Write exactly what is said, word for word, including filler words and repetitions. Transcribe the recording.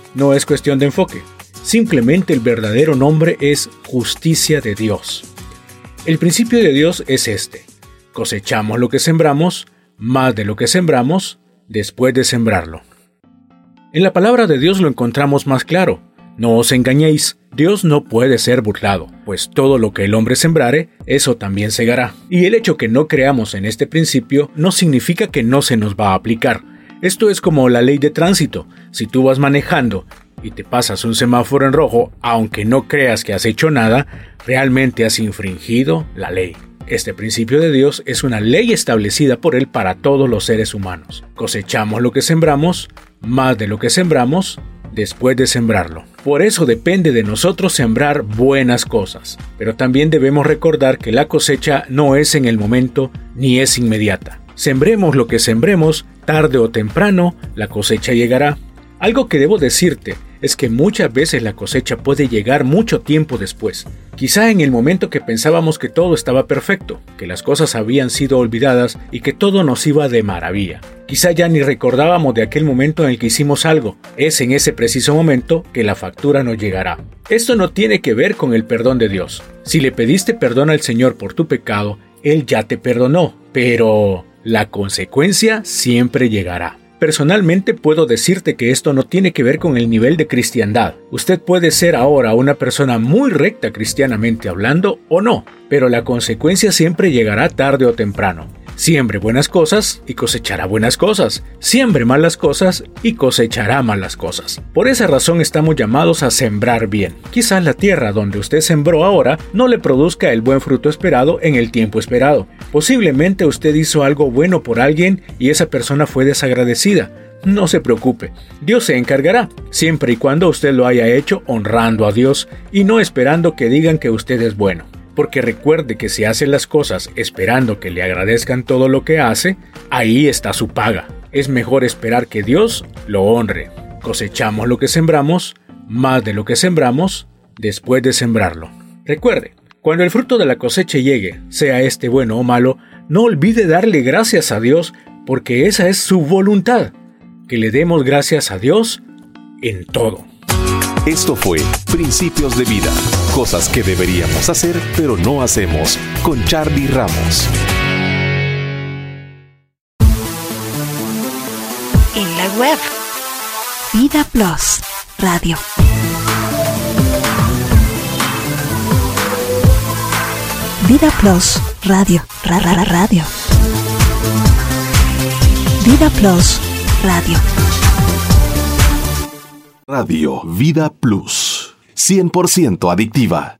No es cuestión de enfoque. Simplemente el verdadero nombre es justicia de Dios. El principio de Dios es este: cosechamos lo que sembramos, más de lo que sembramos, después de sembrarlo. En la palabra de Dios lo encontramos más claro. No os engañéis, Dios no puede ser burlado, pues todo lo que el hombre sembrare, eso también segará. Y el hecho que no creamos en este principio no significa que no se nos va a aplicar. Esto es como la ley de tránsito. Si tú vas manejando y te pasas un semáforo en rojo, aunque no creas que has hecho nada, realmente has infringido la ley. Este principio de Dios es una ley establecida por Él para todos los seres humanos. Cosechamos lo que sembramos, más de lo que sembramos, después de sembrarlo. Por eso depende de nosotros sembrar buenas cosas, pero también debemos recordar que la cosecha no es en el momento ni es inmediata. Sembremos lo que sembremos, tarde o temprano la cosecha llegará. Algo que debo decirte es que muchas veces la cosecha puede llegar mucho tiempo después. Quizá en el momento que pensábamos que todo estaba perfecto, que las cosas habían sido olvidadas y que todo nos iba de maravilla. Quizá ya ni recordábamos de aquel momento en el que hicimos algo. Es en ese preciso momento que la factura nos llegará. Esto no tiene que ver con el perdón de Dios. Si le pediste perdón al Señor por tu pecado, Él ya te perdonó, pero la consecuencia siempre llegará. Personalmente puedo decirte que esto no tiene que ver con el nivel de cristiandad. Usted puede ser ahora una persona muy recta cristianamente hablando o no, pero la consecuencia siempre llegará tarde o temprano. Siembre buenas cosas y cosechará buenas cosas. Siembre malas cosas y cosechará malas cosas. Por esa razón estamos llamados a sembrar bien. Quizás la tierra donde usted sembró ahora no le produzca el buen fruto esperado en el tiempo esperado. Posiblemente usted hizo algo bueno por alguien y esa persona fue desagradecida. No se preocupe, Dios se encargará, siempre y cuando usted lo haya hecho honrando a Dios y no esperando que digan que usted es bueno. Porque recuerde que si hace las cosas esperando que le agradezcan todo lo que hace, ahí está su paga. Es mejor esperar que Dios lo honre. Cosechamos lo que sembramos, más de lo que sembramos, después de sembrarlo. Recuerde, cuando el fruto de la cosecha llegue, sea este bueno o malo, no olvide darle gracias a Dios, porque esa es su voluntad. Que le demos gracias a Dios en todo. Esto fue Principios de Vida, cosas que deberíamos hacer pero no hacemos, con Charlie Ramos. En la web, Vida Plus Radio. Vida Plus Radio, ra, ra, ra, radio. Vida Plus Radio. Radio Vida Plus, cien por ciento adictiva.